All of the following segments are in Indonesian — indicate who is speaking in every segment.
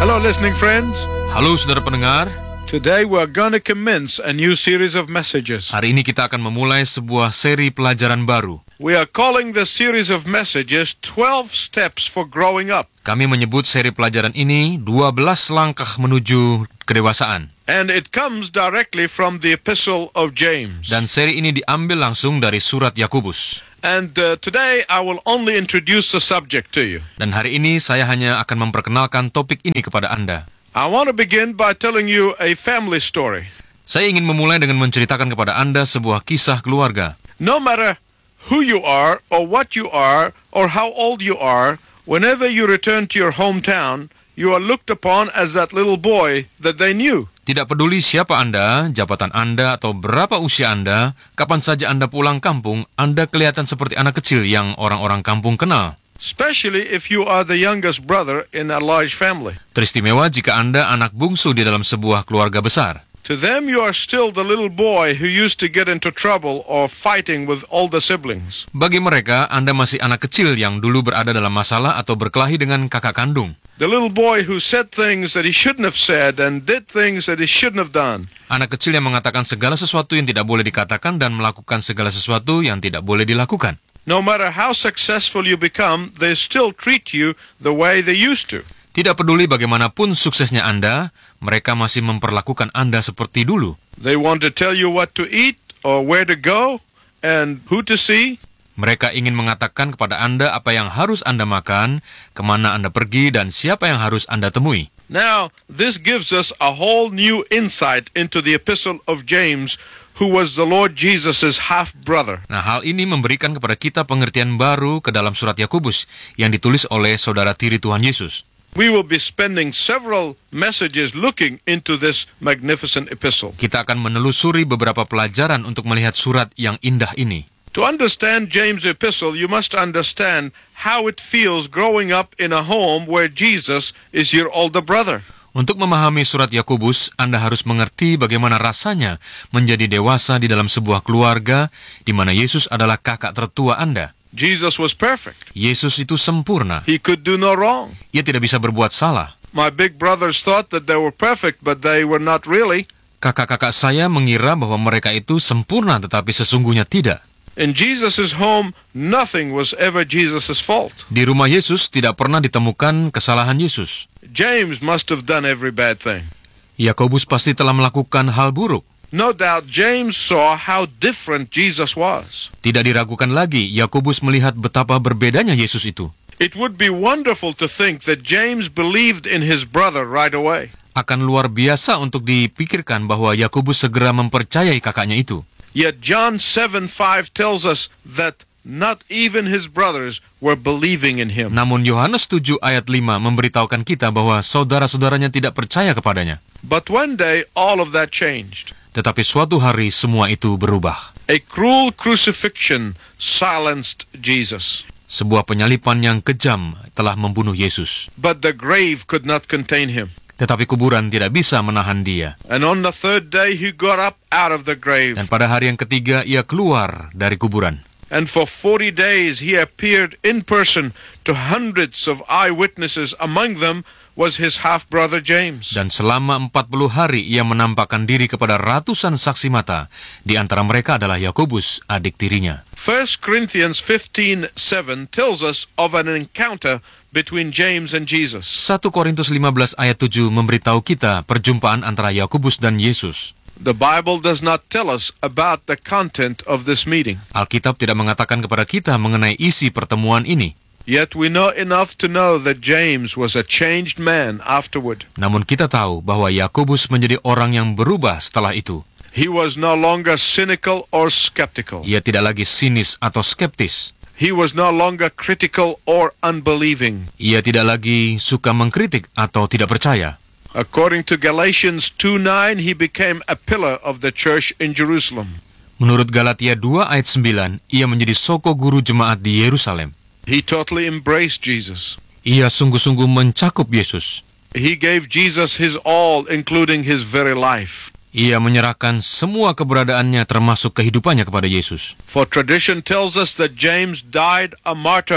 Speaker 1: Hello, listening friends.
Speaker 2: Halo saudara pendengar,
Speaker 1: Today we're going to commence a new series of messages.
Speaker 2: hari ini kita akan memulai sebuah seri pelajaran baru.
Speaker 1: We are calling this series of messages 12 Steps for Growing Up.
Speaker 2: Kami menyebut seri pelajaran ini 12 langkah menuju kedewasaan.
Speaker 1: And it comes directly from the Epistle of James.
Speaker 2: Dan seri ini diambil langsung dari surat Yakobus.
Speaker 1: And today I will only introduce the subject to you.
Speaker 2: Dan hari ini saya hanya akan memperkenalkan topik ini kepada Anda.
Speaker 1: I want to begin by telling you a family story.
Speaker 2: Saya ingin memulai dengan menceritakan kepada Anda sebuah kisah keluarga.
Speaker 1: No matter who you are or what you are or how old you are, whenever you return to your hometown, you are looked upon as that little boy that they knew.
Speaker 2: Tidak peduli siapa Anda, jabatan Anda, atau berapa usia Anda, kapan saja Anda pulang kampung, Anda kelihatan seperti anak kecil yang orang-orang kampung kenal.
Speaker 1: Especially if you are the youngest brother in a large family.
Speaker 2: Teristimewa jika Anda anak bungsu di dalam sebuah keluarga besar.
Speaker 1: To them, you are still the little boy who used to get into trouble or fighting with older siblings.
Speaker 2: Bagi mereka, Anda masih anak kecil yang dulu berada dalam masalah atau berkelahi dengan kakak kandung.
Speaker 1: The little boy who said things that he shouldn't have said and did things that he shouldn't have done.
Speaker 2: Anak kecil yang mengatakan segala sesuatu yang tidak boleh dikatakan dan melakukan segala sesuatu yang tidak boleh dilakukan.
Speaker 1: No matter how successful you become, they still treat you the way they used to.
Speaker 2: Tidak peduli bagaimanapun suksesnya Anda, mereka masih memperlakukan Anda seperti dulu.
Speaker 1: They want to tell you what to eat or where to go and who to see.
Speaker 2: Mereka ingin mengatakan kepada Anda apa yang harus Anda makan, kemana Anda pergi, dan siapa yang harus Anda temui.
Speaker 1: Now, this gives us a whole new insight into the Epistle of James, who was the Lord Jesus' half-brother.
Speaker 2: Nah, hal ini memberikan kepada kita pengertian baru ke dalam surat Yakobus yang ditulis oleh saudara tiri Tuhan Yesus.
Speaker 1: We will be spending several messages looking into this magnificent epistle.
Speaker 2: Kita akan menelusuri beberapa pelajaran untuk melihat surat yang indah ini.
Speaker 1: To understand James' epistle, you must understand how it feels growing up in a home where Jesus is your older brother.
Speaker 2: Untuk memahami surat Yakobus, Anda harus mengerti bagaimana rasanya menjadi dewasa di dalam sebuah keluarga di mana Yesus adalah kakak tertua Anda.
Speaker 1: Jesus was perfect.
Speaker 2: Yesus itu sempurna.
Speaker 1: He could do no wrong.
Speaker 2: Ia tidak bisa berbuat salah.
Speaker 1: My big brothers thought that they were perfect, but they were not really.
Speaker 2: Kakak-kakak saya mengira bahwa mereka itu sempurna, tetapi sesungguhnya tidak.
Speaker 1: In Jesus' home, nothing was ever Jesus' fault.
Speaker 2: Di rumah Yesus tidak pernah ditemukan kesalahan Yesus.
Speaker 1: James must have done every bad thing.
Speaker 2: Yakobus pasti telah melakukan hal buruk.
Speaker 1: No doubt James saw how different Jesus was.
Speaker 2: Tidak diragukan lagi, Yakobus melihat betapa berbedanya Yesus itu.
Speaker 1: It would be wonderful to think that James believed in his brother right away.
Speaker 2: Akan luar biasa untuk dipikirkan bahwa Yakobus segera mempercayai kakaknya itu.
Speaker 1: Yet John 7:5 tells us that not even his brothers were believing in him.
Speaker 2: Namun Yohanes 7 ayat 5 memberitahukan kita bahwa saudara-saudaranya tidak percaya kepadanya.
Speaker 1: But one day all of that changed.
Speaker 2: Tetapi suatu hari semua itu berubah.
Speaker 1: A cruel crucifixion silenced Jesus.
Speaker 2: Sebuah penyalipan yang kejam telah membunuh Yesus.
Speaker 1: But the grave could not contain him.
Speaker 2: Tetapi kuburan tidak bisa menahan dia.
Speaker 1: And on the third day he got up out of the grave.
Speaker 2: Dan pada hari yang ketiga ia keluar dari kuburan.
Speaker 1: And for 40 days he appeared in person to hundreds of eyewitnesses. Among them was his half-brother James.
Speaker 2: Dan selama 40 hari ia menampakkan diri kepada ratusan saksi mata. Di antara mereka adalah Yakobus, adik tirinya.
Speaker 1: 1 Corinthians 15:7 tells us of an encounter between James and Jesus.
Speaker 2: 1 Korintus 15 ayat 7 memberitahu kita perjumpaan antara Yakobus dan Yesus.
Speaker 1: The Bible does not tell us about the content of this meeting.
Speaker 2: Alkitab tidak mengatakan kepada kita mengenai isi pertemuan ini.
Speaker 1: Yet we know enough to know that James was a changed man afterward.
Speaker 2: Namun kita tahu bahwa Yakobus menjadi orang yang berubah setelah itu.
Speaker 1: He was no longer cynical or skeptical.
Speaker 2: Ia tidak lagi sinis atau skeptis.
Speaker 1: He was no longer critical or unbelieving.
Speaker 2: Ia tidak lagi suka mengkritik atau tidak percaya.
Speaker 1: According to Galatians 2:9, he became a pillar of the church in Jerusalem.
Speaker 2: Menurut Galatia 2 ayat 9, ia menjadi soko guru jemaat di Yerusalem.
Speaker 1: He totally embraced Jesus.
Speaker 2: Ia sungguh-sungguh mencakup Yesus.
Speaker 1: He gave Jesus his all, including his very life.
Speaker 2: Ia menyerahkan semua keberadaannya termasuk kehidupannya kepada Yesus.
Speaker 1: For tradition tells us that James died a martyr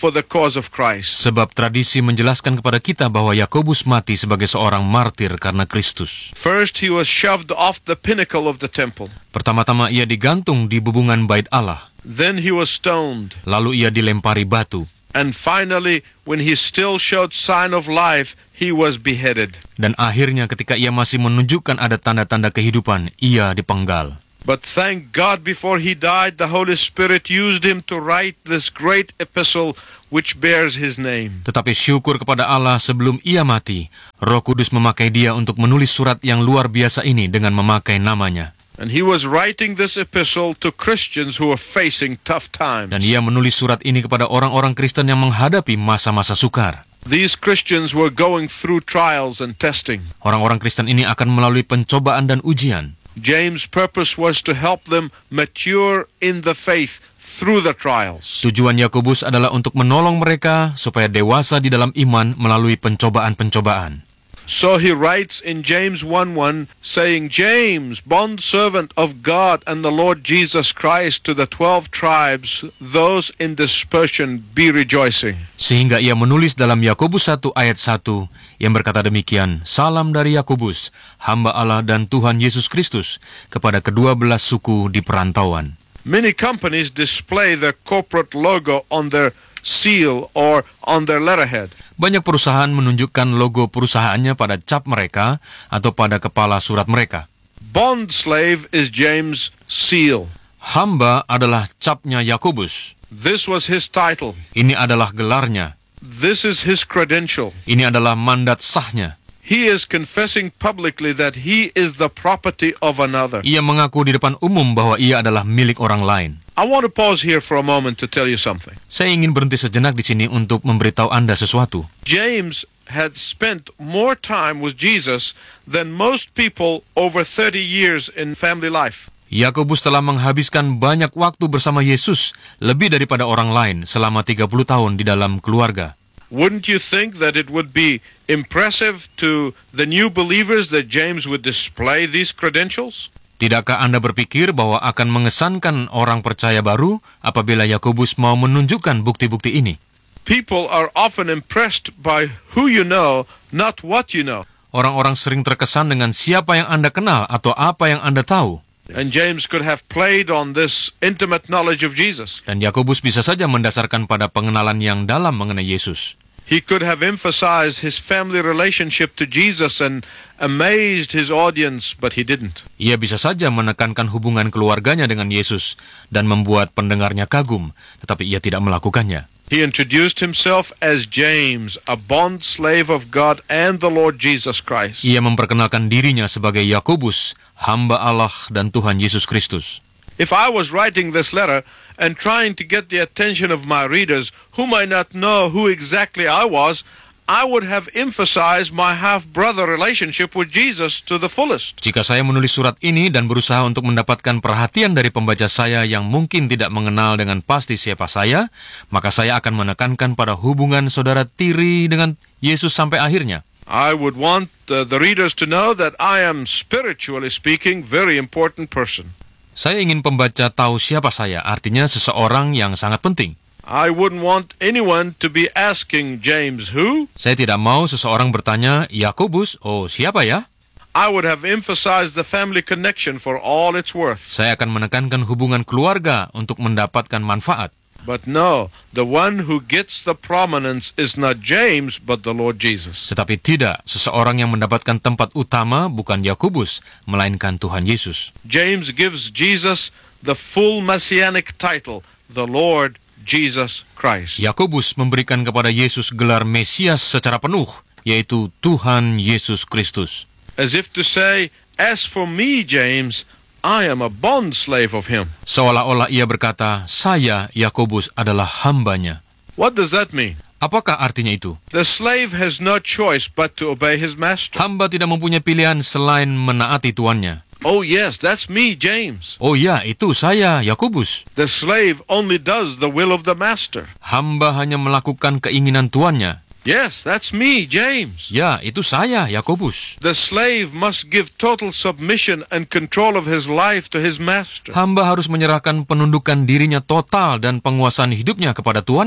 Speaker 1: for the cause of Christ.
Speaker 2: Sebab tradisi menjelaskan kepada kita bahwa Yakobus mati sebagai seorang martir karena Kristus.
Speaker 1: First, he was shoved off the pinnacle of the temple.
Speaker 2: Pertama-tama ia digantung di bubungan bait Allah.
Speaker 1: Then he was stoned.
Speaker 2: Lalu ia dilempari batu.
Speaker 1: And finally, when he still showed sign of life, he was beheaded.
Speaker 2: Dan akhirnya ketika ia masih menunjukkan ada tanda-tanda kehidupan, ia dipenggal.
Speaker 1: But thank God, before he died, the Holy Spirit used him to write this great epistle which bears his name.
Speaker 2: Tetapi syukur kepada Allah, sebelum ia mati, Roh Kudus memakai dia untuk menulis surat yang luar biasa ini dengan memakai namanya.
Speaker 1: And he was writing this epistle to Christians who were facing tough times.
Speaker 2: Dan ia menulis surat ini kepada orang-orang Kristen yang menghadapi masa-masa sukar.
Speaker 1: These Christians were going through trials and testing.
Speaker 2: Orang-orang Kristen ini akan melalui pencobaan dan ujian.
Speaker 1: James' purpose was to help them mature in the faith through the trials.
Speaker 2: Tujuan Yakobus adalah untuk menolong mereka supaya dewasa di dalam iman melalui pencobaan-pencobaan.
Speaker 1: So he writes in James 1:1 saying, James, bondservant of God and the Lord Jesus Christ, to the 12 tribes, those in dispersion, be rejoicing.
Speaker 2: Sehingga ia menulis dalam Yakobus 1 ayat 1 yang berkata demikian, Salam dari Yakobus, hamba Allah dan Tuhan Yesus Kristus, kepada ke-12 suku di perantauan.
Speaker 1: Many companies display their corporate logo on their seal or on their letterhead.
Speaker 2: Banyak perusahaan menunjukkan logo perusahaannya pada cap mereka atau pada kepala surat mereka.
Speaker 1: Bond slave is James' seal.
Speaker 2: Hamba adalah capnya Yakobus.
Speaker 1: This was his title.
Speaker 2: Ini adalah gelarnya.
Speaker 1: This is his credential.
Speaker 2: Ini adalah mandat sahnya.
Speaker 1: He is confessing publicly that he is the property of another.
Speaker 2: Ia mengaku di depan umum bahwa ia adalah milik orang lain.
Speaker 1: I want to pause here for a moment to tell you something.
Speaker 2: Saya ingin berhenti sejenak di sini untuk memberitahu Anda sesuatu.
Speaker 1: James had spent more time with Jesus than most people over 30 years in family life.
Speaker 2: Yakobus telah menghabiskan banyak waktu bersama Yesus, lebih daripada orang lain selama 30 tahun di dalam keluarga.
Speaker 1: Wouldn't you think that it would be impressive to the new believers that James would display these credentials?
Speaker 2: Tidakkah Anda berpikir bahwa akan mengesankan orang percaya baru apabila Yakobus mau menunjukkan bukti-bukti ini?
Speaker 1: People are often impressed by who you know, not what you know.
Speaker 2: Orang-orang sering terkesan dengan siapa yang Anda kenal atau apa yang Anda tahu.
Speaker 1: And James could have played on this intimate knowledge of Jesus.
Speaker 2: Dan Yakobus bisa saja mendasarkan pada pengenalan yang dalam mengenai Yesus.
Speaker 1: He could have emphasized his family relationship to Jesus and amazed his audience, but he didn't.
Speaker 2: Ia bisa saja menekankan hubungan keluarganya dengan Yesus dan membuat pendengarnya kagum, tetapi ia tidak melakukannya.
Speaker 1: He introduced himself as James, a bond slave of God and the Lord Jesus Christ.
Speaker 2: Ia memperkenalkan dirinya sebagai Yakobus, hamba Allah dan Tuhan Yesus Kristus.
Speaker 1: If I was writing this letter and trying to get the attention of my readers who might not know who exactly I was, I would have emphasized my half-brother relationship with Jesus to the fullest.
Speaker 2: Jika saya menulis surat ini dan berusaha untuk mendapatkan perhatian dari pembaca saya yang mungkin tidak mengenal dengan pasti siapa saya, maka saya akan menekankan pada hubungan saudara tiri dengan Yesus sampai akhirnya.
Speaker 1: I would want the readers to know that I am, spiritually speaking, very important person.
Speaker 2: Saya ingin pembaca tahu siapa saya, artinya seseorang yang sangat penting.
Speaker 1: I wouldn't want anyone to be asking James who.
Speaker 2: Saya tidak mau seseorang bertanya, Yakobus, oh siapa ya?
Speaker 1: I would have emphasized the family connection for all it's worth.
Speaker 2: Saya akan menekankan hubungan keluarga untuk mendapatkan manfaat.
Speaker 1: But no, the one who gets the prominence is not James, but the Lord Jesus.
Speaker 2: Tetapi tidak, seseorang yang mendapatkan tempat utama bukan Yakobus, melainkan Tuhan Yesus.
Speaker 1: James gives Jesus the full messianic title, the Lord Jesus Christ.
Speaker 2: Yakobus memberikan kepada Yesus gelar Mesias secara penuh, yaitu Tuhan Yesus Kristus.
Speaker 1: As if to say, as for me, James, I am a bond slave of him.
Speaker 2: Seolah-olah ia berkata, saya, Yakobus, adalah hambanya.
Speaker 1: What does that mean?
Speaker 2: Apakah artinya itu?
Speaker 1: The slave has no choice but to obey his master.
Speaker 2: Hamba tidak mempunyai pilihan selain menaati tuannya.
Speaker 1: Oh yes, that's me, James.
Speaker 2: Oh ya, itu saya, Yakobus.
Speaker 1: The slave only does the will of the master.
Speaker 2: Hamba hanya melakukan keinginan tuannya.
Speaker 1: Yes, that's me, James.
Speaker 2: Ya, itu saya, Yakobus.
Speaker 1: The slave must give total submission and control of his life to his master.
Speaker 2: Hamba harus menyerahkan penundukan dirinya total dan penguasaan hidupnya kepada tuannya.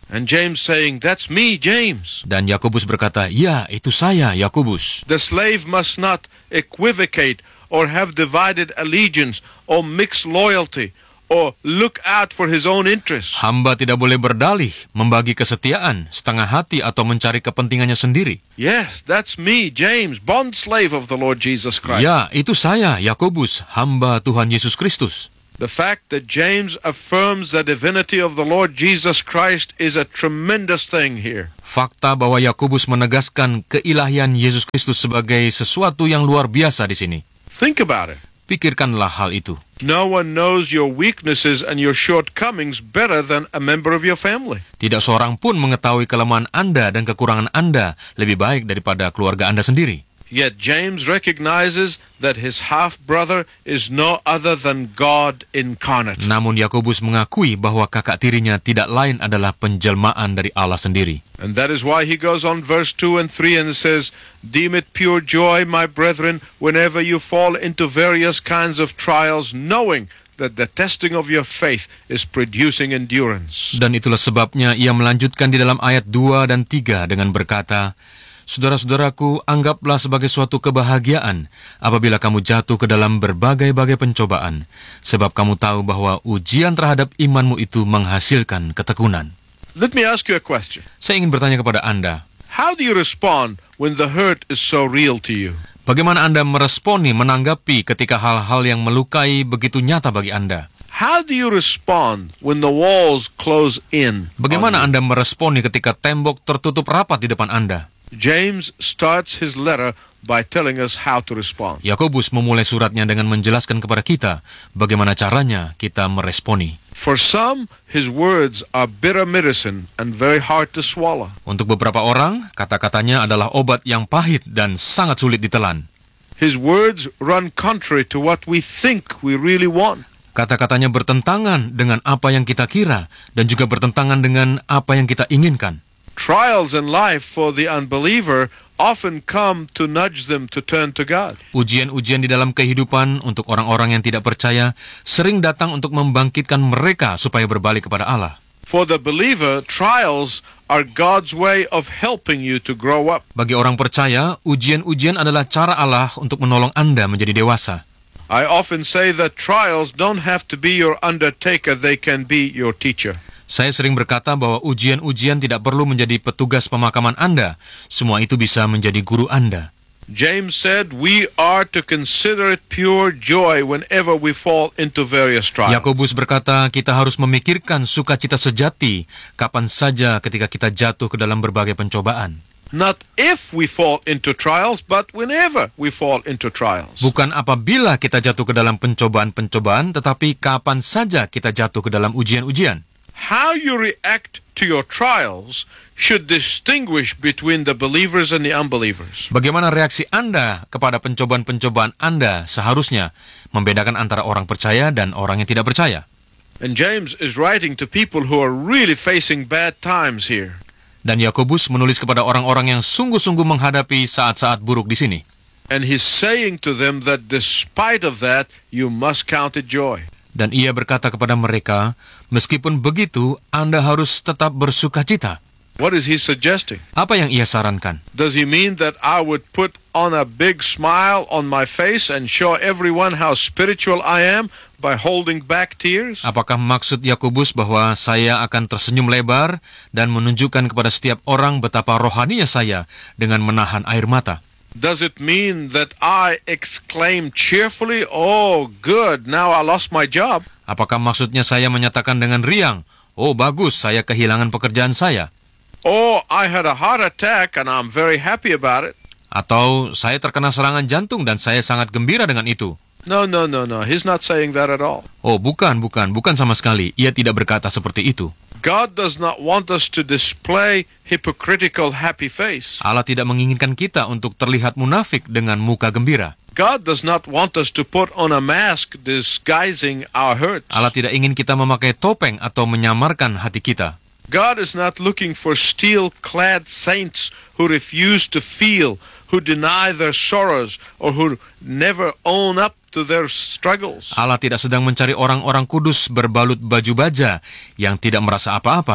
Speaker 1: And James saying, "That's me, James."
Speaker 2: Dan Yakobus berkata, "Ya, itu saya, Yakobus."
Speaker 1: The slave must not equivocate or have divided allegiance or mixed loyalty or look out for his own interests.
Speaker 2: Hamba tidak boleh berdalih, membagi kesetiaan, setengah hati atau mencari kepentingannya sendiri.
Speaker 1: Yes, that's me, James, bond slave of the Lord Jesus Christ.
Speaker 2: Ya, itu saya, Yakobus, hamba Tuhan Yesus Kristus.
Speaker 1: The fact that James affirms the divinity of the Lord Jesus Christ is a tremendous thing here.
Speaker 2: Fakta bahwa Yakobus menegaskan keilahian Yesus Kristus sebagai sesuatu yang luar biasa di sini.
Speaker 1: Think about it.
Speaker 2: Pikirkanlah hal itu.
Speaker 1: No one knows your weaknesses and your shortcomings better than a member of your family.
Speaker 2: Tidak seorang pun mengetahui kelemahan Anda dan kekurangan Anda lebih baik daripada keluarga Anda sendiri.
Speaker 1: Yet James recognizes that his half-brother is no other than God incarnate.
Speaker 2: Namun Yakobus mengakui bahwa kakak tirinya tidak lain adalah penjelmaan dari Allah sendiri.
Speaker 1: And that is why he goes on verse 2 and 3 and says, "Deem it pure joy, my brethren, whenever you fall into various kinds of trials, knowing that the testing of your faith is producing endurance."
Speaker 2: Dan itulah sebabnya ia melanjutkan di dalam ayat 2 dan 3 dengan berkata, "Saudara-saudaraku, anggaplah sebagai suatu kebahagiaan apabila kamu jatuh ke dalam berbagai-bagai pencobaan, sebab kamu tahu bahwa ujian terhadap imanmu itu menghasilkan ketekunan."
Speaker 1: Let me ask you a question.
Speaker 2: Saya ingin bertanya kepada Anda,
Speaker 1: How do you respond when the hurt is so real to you?
Speaker 2: bagaimana Anda meresponi, menanggapi ketika hal-hal yang melukai begitu nyata bagi Anda?
Speaker 1: How do you respond when the walls close in?
Speaker 2: Bagaimana
Speaker 1: on you?
Speaker 2: Anda meresponi ketika tembok tertutup rapat di depan Anda?
Speaker 1: James starts his letter by telling us how to respond.
Speaker 2: Yakobus memulai suratnya dengan menjelaskan kepada kita bagaimana caranya kita meresponi.
Speaker 1: For some, his words are bitter medicine and very hard to swallow.
Speaker 2: Untuk beberapa orang, kata-katanya adalah obat yang pahit dan sangat sulit ditelan.
Speaker 1: His words run contrary to what we think we really want.
Speaker 2: Kata-katanya bertentangan dengan apa yang kita kira dan juga bertentangan dengan apa yang kita inginkan.
Speaker 1: Trials in life for the unbeliever often come to nudge them to turn to God.
Speaker 2: Ujian-ujian di dalam kehidupan untuk orang-orang yang tidak percaya sering datang untuk membangkitkan mereka supaya berbalik kepada Allah.
Speaker 1: For the believer, trials are God's way of helping you to grow up.
Speaker 2: Bagi orang percaya, ujian-ujian adalah cara Allah untuk menolong Anda menjadi dewasa.
Speaker 1: I often say that trials don't have to be your undertaker, they can be your teacher.
Speaker 2: Saya sering berkata bahwa ujian-ujian tidak perlu menjadi petugas pemakaman Anda. Semua itu bisa menjadi guru Anda.
Speaker 1: James said we are to consider it pure joy whenever we fall into various trials.
Speaker 2: Yakobus berkata kita harus memikirkan sukacita sejati kapan saja ketika kita jatuh ke dalam berbagai pencobaan.
Speaker 1: Not if we fall into trials, but whenever we fall into trials.
Speaker 2: Bukan apabila kita jatuh ke dalam pencobaan-pencobaan, tetapi kapan saja kita jatuh ke dalam ujian-ujian.
Speaker 1: How you react to your trials should distinguish between the believers and the unbelievers.
Speaker 2: Bagaimana reaksi Anda kepada pencobaan-pencobaan Anda seharusnya membedakan antara orang percaya dan orang yang tidak percaya.
Speaker 1: And James is writing to people who are really facing bad times here.
Speaker 2: Dan Yakobus menulis kepada orang-orang yang sungguh-sungguh menghadapi saat-saat buruk di sini.
Speaker 1: And he's saying to them that despite of that, you must count it joy.
Speaker 2: Dan ia berkata kepada mereka, meskipun begitu, Anda harus tetap bersukacita.
Speaker 1: What is he suggesting?
Speaker 2: Apa yang ia sarankan?
Speaker 1: Does he mean that I would put on a big smile on my face and show everyone how spiritual I am by holding back tears?
Speaker 2: Apakah maksud Yakobus bahwa saya akan tersenyum lebar dan menunjukkan kepada setiap orang betapa rohaninya saya dengan menahan air mata?
Speaker 1: Does it mean that I exclaim cheerfully, "Oh, good, now I lost my job"?
Speaker 2: Apakah maksudnya saya menyatakan dengan riang, "Oh, bagus, saya kehilangan pekerjaan saya"?
Speaker 1: "Oh, I had a heart attack and I'm very happy about it"?
Speaker 2: Atau saya terkena serangan jantung dan saya sangat gembira dengan itu?
Speaker 1: No. He's not saying that at all.
Speaker 2: Oh, bukan sama sekali. Ia tidak berkata seperti itu.
Speaker 1: God does not want us to display hypocritical happy face.
Speaker 2: Allah tidak menginginkan kita untuk terlihat munafik dengan muka gembira.
Speaker 1: God does not want us to put on a mask disguising our hurts.
Speaker 2: Allah tidak ingin kita memakai topeng atau menyamarkan hati kita.
Speaker 1: God is not looking for steel-clad saints who refuse to feel, who deny their sorrows, or who never own up to their struggles.
Speaker 2: Allah tidak sedang mencari orang-orang kudus berbalut baju baja yang tidak merasa apa-apa,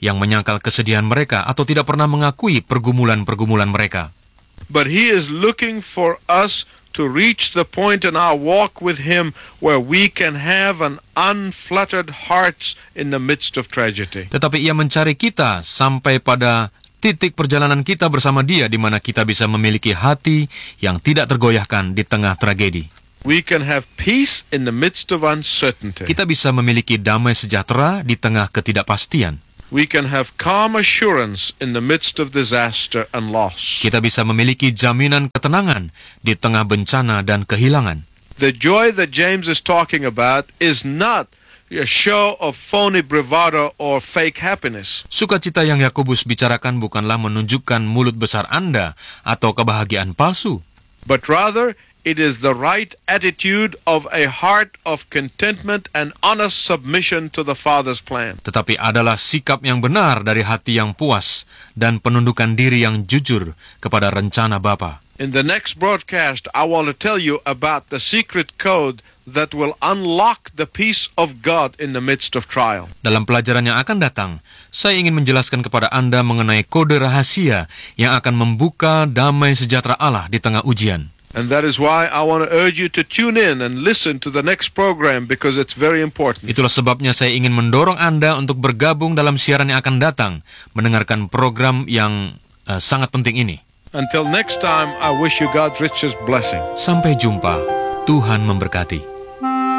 Speaker 2: yang menyangkal kesedihan mereka atau tidak pernah mengakui pergumulan-pergumulan mereka.
Speaker 1: But He is looking for us to reach the point in our walk with Him where we can have an unfluttered hearts in the midst of tragedy.
Speaker 2: Tetapi Ia mencari kita sampai pada titik perjalanan kita bersama Dia di mana kita bisa memiliki hati yang tidak tergoyahkan di tengah tragedi.
Speaker 1: We can have peace in the midst of uncertainty.
Speaker 2: Kita bisa memiliki damai sejahtera di tengah ketidakpastian.
Speaker 1: We can have calm assurance in the midst of disaster and loss.
Speaker 2: Kita bisa memiliki jaminan ketenangan di tengah bencana dan kehilangan.
Speaker 1: The joy that James is talking about is not a show of phony bravado or fake happiness.
Speaker 2: Sukacita yang Yakobus bicarakan bukanlah menunjukkan mulut besar Anda atau kebahagiaan palsu.
Speaker 1: But rather, it is the right attitude of a heart of contentment and honest submission to the Father's plan.
Speaker 2: Tetapi adalah sikap yang benar dari hati yang puas dan penundukan diri yang jujur kepada rencana Bapa.
Speaker 1: In the next broadcast, I want to tell you about the secret code that will unlock the peace of God in the midst of trial.
Speaker 2: Dalam pelajaran yang akan datang, saya ingin menjelaskan kepada Anda mengenai kode rahasia yang akan membuka damai sejahtera Allah di tengah ujian.
Speaker 1: And that is why I want to urge you to tune in and listen to the next program because it's very important.
Speaker 2: Itulah sebabnya saya ingin mendorong Anda untuk bergabung dalam siaran yang akan datang, mendengarkan program yang sangat penting ini.
Speaker 1: Until next time, I wish you God's richest blessing.
Speaker 2: Sampai jumpa. Tuhan memberkati.